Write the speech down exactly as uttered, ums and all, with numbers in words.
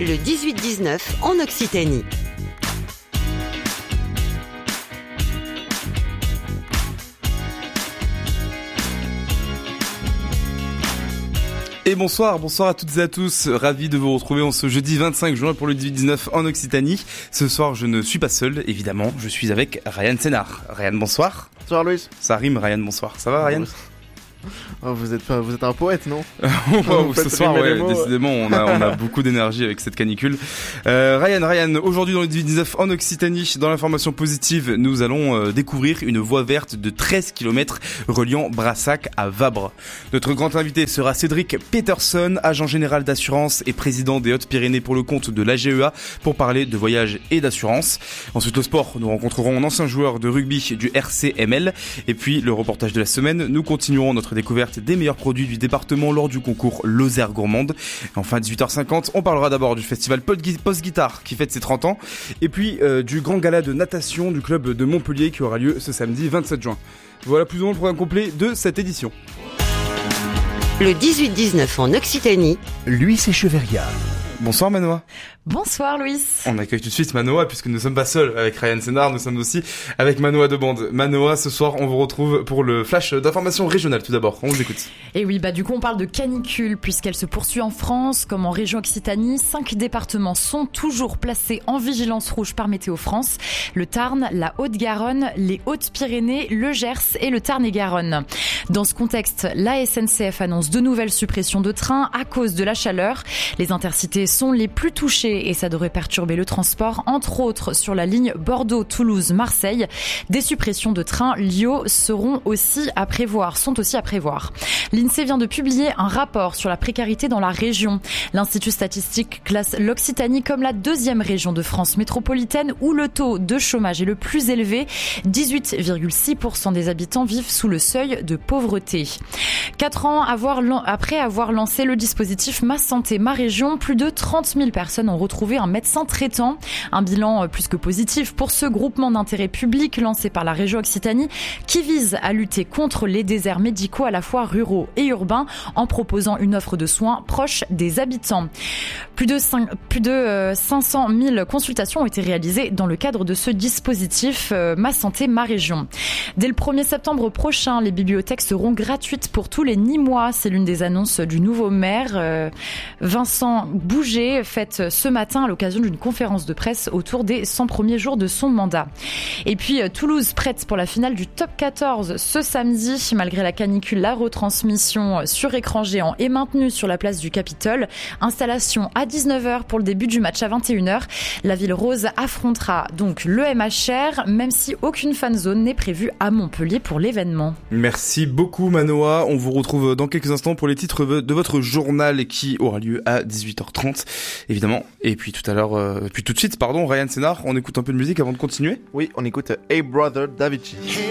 le dix-huit dix-neuf en Occitanie. Et bonsoir, bonsoir à toutes et à tous, ravi de vous retrouver en ce jeudi vingt-cinq juin pour le dix-huit dix-neuf en Occitanie. Ce soir je ne suis pas seul, évidemment, je suis avec Ryan Sénard. Ryan, bonsoir. Bonsoir Louis. Ça rime, Ryan, bonsoir. Ça va, Ryan? Oh, vous êtes pas, vous êtes un poète, non? Oh, ce soir, ouais, décidément, on a, on a beaucoup d'énergie avec cette canicule. Euh, Ryan, Ryan, aujourd'hui dans le dix-huit dix-neuf en Occitanie, dans l'information positive, nous allons euh, découvrir une voie verte de treize kilomètres reliant Brassac à Vabre. Notre grand invité sera Cédric Peterson, agent général d'assurance et président des Hautes-Pyrénées pour le compte de l'A G E A, pour parler de voyage et d'assurance. Ensuite, au sport, nous rencontrerons un ancien joueur de rugby du R C M L. Et puis, le reportage de la semaine, nous continuerons notre découverte des meilleurs produits du département lors du concours Lozère Gourmande. Enfin, dix-huit heures cinquante, on parlera d'abord du festival Post Guitare qui fête ses trente ans, et puis euh, du grand gala de natation du club de Montpellier qui aura lieu ce samedi vingt-sept juin. Voilà plus ou moins le programme complet de cette édition. Le dix-huit dix-neuf en Occitanie, Louis Echeverria. Bonsoir Manoa. Bonsoir Louis. On accueille tout de suite Manoa puisque nous ne sommes pas seuls avec Ryan Sénard, nous sommes aussi avec Manoa de Bande. Manoa, ce soir on vous retrouve pour le flash d'information régionale tout d'abord, on vous écoute. Et oui, bah du coup on parle de canicule puisqu'elle se poursuit en France comme en région Occitanie. Cinq départements sont toujours placés en vigilance rouge par Météo France. Le Tarn, la Haute-Garonne, les Hautes-Pyrénées, le Gers et le Tarn-et-Garonne. Dans ce contexte, la S N C F annonce de nouvelles suppressions de trains à cause de la chaleur. Les intercités sont les plus touchés et ça devrait perturber le transport, entre autres sur la ligne Bordeaux-Toulouse-Marseille. Des suppressions de trains L I O seront aussi à prévoir, sont aussi à prévoir. L'INSEE vient de publier un rapport sur la précarité dans la région. L'Institut statistique classe l'Occitanie comme la deuxième région de France métropolitaine où le taux de chômage est le plus élevé. dix-huit virgule six pour cent des habitants vivent sous le seuil de pauvreté. Quatre ans avoir, après avoir lancé le dispositif Ma Santé, Ma Région, plus de trente mille personnes ont retrouvé un médecin traitant. Un bilan plus que positif pour ce groupement d'intérêt public lancé par la région Occitanie qui vise à lutter contre les déserts médicaux à la fois ruraux et urbains en proposant une offre de soins proche des habitants. Plus de, cinq, plus de euh, cinq cent mille consultations ont été réalisées dans le cadre de ce dispositif euh, Ma Santé, Ma Région. Dès le premier septembre prochain, les bibliothèques seront gratuites pour tous les Nîmois. C'est l'une des annonces du nouveau maire euh, Vincent Bouget, faite ce matin à l'occasion d'une conférence de presse autour des cent premiers jours de son mandat. Et puis Toulouse prête pour la finale du top quatorze ce samedi. Malgré la canicule, la retransmission sur écran géant est maintenue sur la place du Capitole. Installation à dix-neuf heures pour le début du match à vingt et une heures. La Ville Rose affrontera donc le M H R, même si aucune fan zone n'est prévue à Montpellier pour l'événement. Merci beaucoup Manoa, on vous retrouve dans quelques instants pour les titres de votre journal qui aura lieu à dix-huit heures trente évidemment. Et puis tout à l'heure, euh, puis tout de suite, pardon, Ryan Sénard, on écoute un peu de musique avant de continuer. Oui, on écoute Hey Brother d'Avicii.